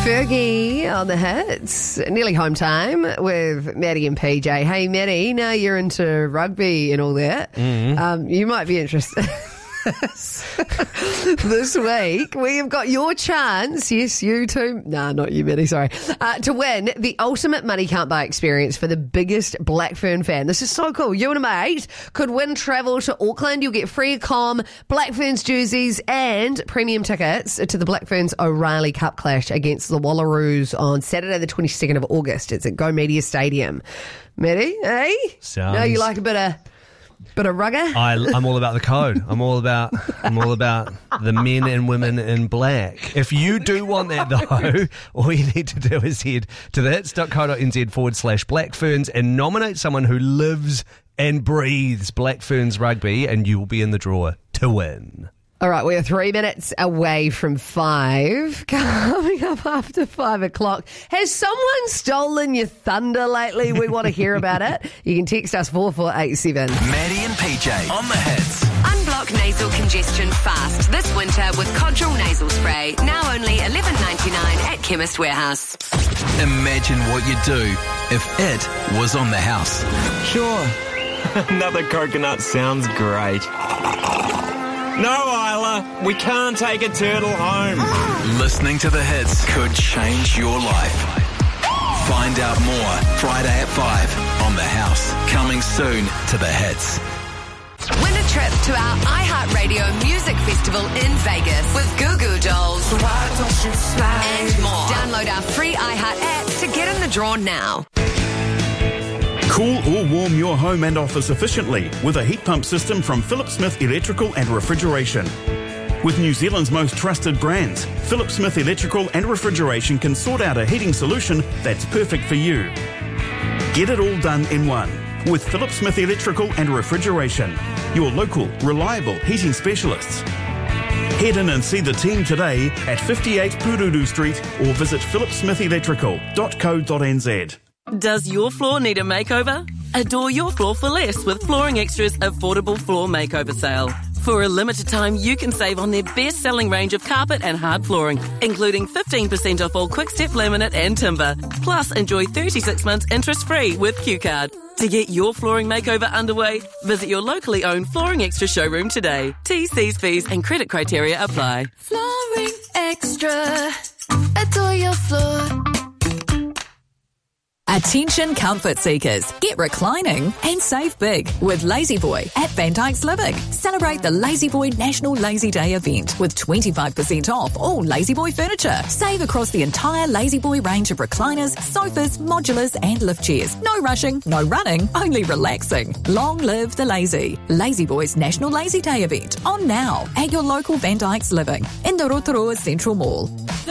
Fergie on the hits. Nearly home time with Maddie and PJ. Hey, Maddie, now you're into rugby and all that. You might be interested. This week, we have got your chance, yes, you too, not you, Maddie, sorry, to win the ultimate money can't buy experience for the biggest Blackfern fan. This is so cool. You and a mate could win travel to Auckland. You'll get free comm, Blackferns jerseys and premium tickets to the Blackferns O'Reilly Cup clash against the Wallaroos on Saturday the 22nd of August. It's at Go Media Stadium. Maddie, eh? No, you like a bit of rugger? I'm all about the code. I'm all about the men and women in black. If you do want that though, all you need to do is head to thehits.co.nz/Blackferns and nominate someone who lives and breathes Blackferns rugby, and you will be in the draw to win. All right, we are 3 minutes away from 5. Coming up after 5 o'clock. Has someone stolen your thunder lately? We want to hear about it. You can text us 4487. Maddie and PJ on the hits. Unblock nasal congestion fast this winter with Codral Nasal Spray. Now only $11.99 at Chemist Warehouse. Imagine what you'd do if it was on the house. Sure. Another coconut sounds great. No, Isla, we can't take a turtle home. Listening to the hits could change your life. Find out more Friday at 5 on The House. Coming soon to the hits. Win a trip to our iHeartRadio Music Festival in Vegas with Goo Goo Dolls and more. Download our free iHeart app to get in the draw now. Cool or warm your home and office efficiently with a heat pump system from Philip Smith Electrical and Refrigeration. With New Zealand's most trusted brands, Philip Smith Electrical and Refrigeration can sort out a heating solution that's perfect for you. Get it all done in one with Philip Smith Electrical and Refrigeration, your local, reliable heating specialists. Head in and see the team today at 58 Pururu Street or visit philipsmithelectrical.co.nz. Does your floor need a makeover? Adore your floor for less with Flooring Extra's affordable floor makeover sale. For a limited time, you can save on their best-selling range of carpet and hard flooring, including 15% off all Quick-Step laminate and timber. Plus, enjoy 36 months interest-free with Q-Card. To get your flooring makeover underway, visit your locally owned Flooring Extra showroom today. T's, C's, fees and credit criteria apply. Flooring Extra. Adore your floor. Attention comfort seekers, get reclining and save big with La-Z-Boy at Van Dyke's Living. Celebrate the La-Z-Boy National Lazy Day event with 25% off all La-Z-Boy furniture. Save across the entire La-Z-Boy range of recliners, sofas, modulars and lift chairs. No rushing, no running, only relaxing. Long live the lazy. La-Z-Boy's National Lazy Day event on now at your local Van Dyke's Living in the Rotorua Central Mall.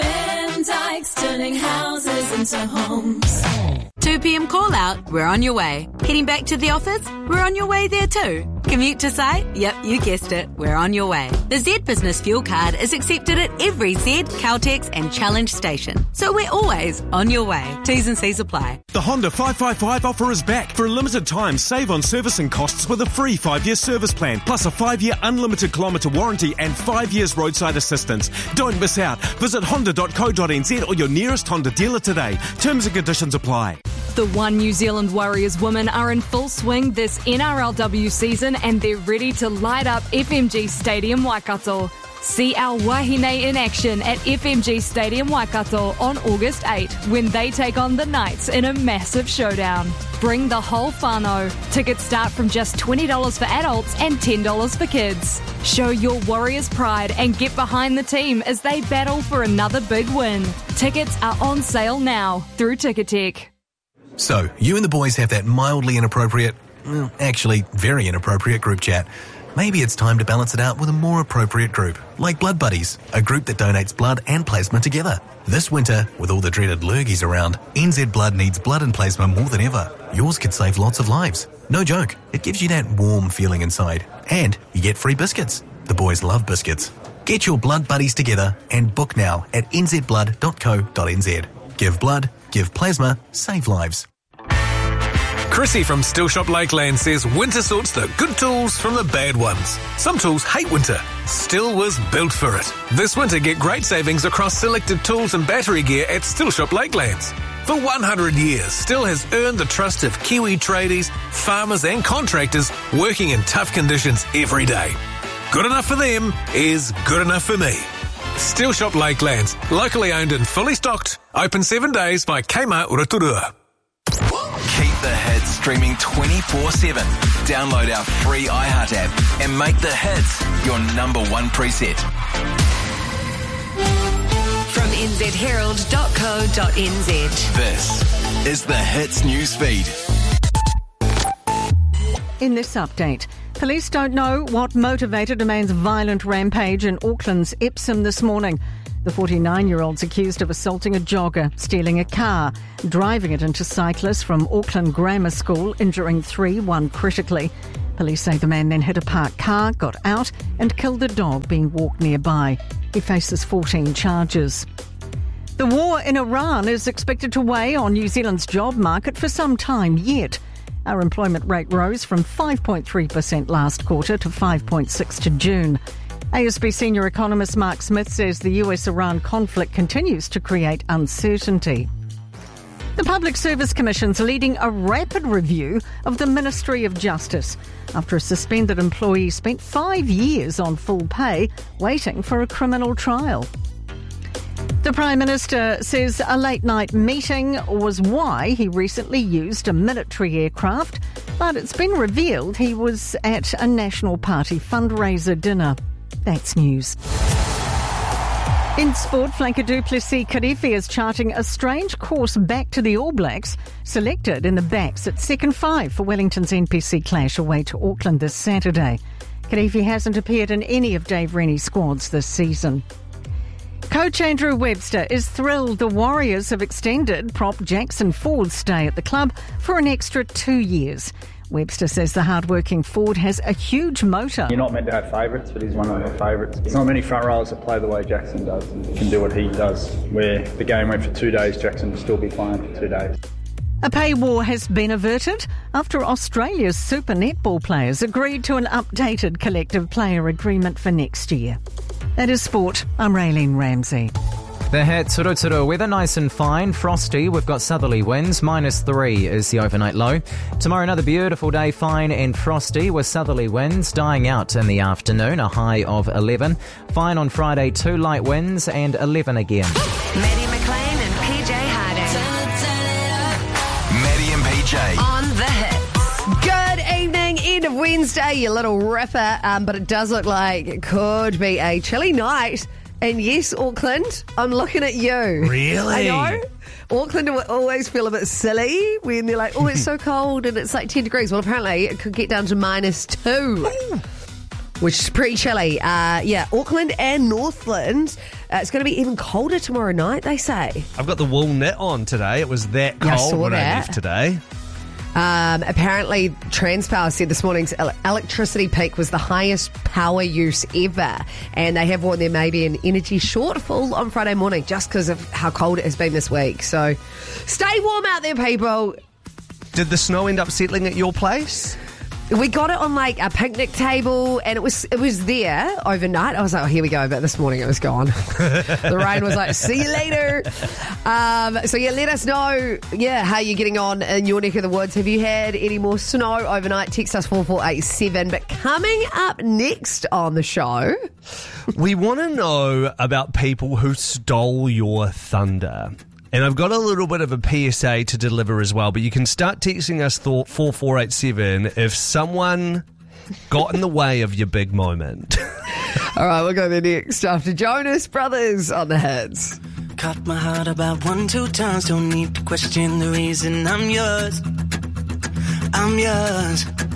Van Dyke's turning houses into homes. 2 p.m. call out, we're on your way. Heading back to the office, we're on your way there too. Commute to site? Yep, you guessed it, we're on your way. The Z Business Fuel Card is accepted at every Z, Caltex and Challenge station. So we're always on your way. T's and C's apply. The Honda 555 offer is back. For a limited time, save on servicing costs with a free 5-year service plan, plus a 5-year unlimited kilometre warranty and 5 years roadside assistance. Don't miss out. Visit honda.co.nz or your nearest Honda dealer today. Terms and conditions apply. The One New Zealand Warriors women are in full swing this NRLW season and they're ready to light up FMG Stadium Waikato. See our Wahine in action at FMG Stadium Waikato on August 8 when they take on the Knights in a massive showdown. Bring the whole whānau. Tickets start from just $20 for adults and $10 for kids. Show your Warriors pride and get behind the team as they battle for another big win. Tickets are on sale now through Ticketek. So, you and the boys have that mildly inappropriate, well, actually very inappropriate group chat. Maybe it's time to balance it out with a more appropriate group, like Blood Buddies, a group that donates blood and plasma together. This winter, with all the dreaded lurgies around, NZ Blood needs blood and plasma more than ever. Yours could save lots of lives. No joke, it gives you that warm feeling inside. And you get free biscuits. The boys love biscuits. Get your Blood Buddies together and book now at nzblood.co.nz. Give blood, give plasma, save lives. Chrissy from Steel Shop Lakeland says winter sorts the good tools from the bad ones. Some tools hate winter. Still was built for it. This winter, get great savings across selected tools and battery gear at Steel Shop Lakelands. For 100 years, Still has earned the trust of Kiwi tradies, farmers and contractors working in tough conditions every day. Good enough for them is good enough for me. Steel Shop Lakelands, locally owned and fully stocked, open 7 days by Kmart Rotorua. Keep the hits streaming 24/7. Download our free iHeart app and make the hits your number one preset. From nzherald.co.nz. This is the Hits newsfeed. In this update, police don't know what motivated a man's violent rampage in Auckland's Epsom this morning. The 49-year-old's accused of assaulting a jogger, stealing a car, driving it into cyclists from Auckland Grammar School, injuring 3, 1 critically. Police say the man then hit a parked car, got out and killed a dog being walked nearby. He faces 14 charges. The war in Iran is expected to weigh on New Zealand's job market for some time yet. Our employment rate rose from 5.3% last quarter to 5.6% to June. ASB senior economist Mark Smith says the US-Iran conflict continues to create uncertainty. The Public Service Commission's leading a rapid review of the Ministry of Justice after a suspended employee spent 5 years on full pay waiting for a criminal trial. The Prime Minister says a late-night meeting was why he recently used a military aircraft, but it's been revealed he was at a National Party fundraiser dinner. That's news. In sport, flanker du Plessis-Kirifi is charting a strange course back to the All Blacks, selected in the backs at second 5 for Wellington's NPC clash away to Auckland this Saturday. Kirifi hasn't appeared in any of Dave Rennie's squads this season. Coach Andrew Webster is thrilled the Warriors have extended prop Jackson Ford's stay at the club for an extra 2 years. Webster says the hard-working Ford has a huge motor. You're not meant to have favourites, but he's one of the favourites. There's not many front rowers that play the way Jackson does and can do what he does. Where the game went for 2 days, Jackson will still be playing for 2 days. A pay war has been averted after Australia's Super Netball players agreed to an updated collective player agreement for next year. That is sport. I'm Raylene Ramsey. The Hits, Turuturu weather, nice and fine, frosty. We've got southerly winds, -3 is the overnight low. Tomorrow, another beautiful day, fine and frosty, with southerly winds dying out in the afternoon, a high of 11. Fine on Friday, 2 light winds and 11 again. Maddie McLean and PJ Harding. Maddie and PJ. On the Hits. Good evening, end of Wednesday, you little ripper. But it does look like it could be a chilly night. And yes, Auckland, I'm looking at you. Really? I know. Auckland always feel a bit silly when they're like, oh, it's so cold and it's like 10 degrees. Well, apparently it could get down to -2, which is pretty chilly. Auckland and Northland, it's going to be even colder tomorrow night, they say. I've got the wool knit on today. It was that cold when I left today. Apparently, Transpower said this morning's electricity peak was the highest power use ever, and they have warned there may be an energy shortfall on Friday morning just because of how cold it has been this week. So stay warm out there, people. Did the snow end up settling at your place? We got it on like a picnic table, and it was there overnight. I was like, oh, here we go. But this morning it was gone. The rain was like, see you later. Let us know, how you're getting on in your neck of the woods. Have you had any more snow overnight? Text us 4487. But coming up next on the show, we want to know about people who stole your thunder. And I've got a little bit of a PSA to deliver as well, but you can start texting us 4487 if someone got in the way of your big moment. All right, we'll go there next after Jonas Brothers on the Hits. Cut my heart about 1-2 times, don't need to question the reason I'm yours. I'm yours.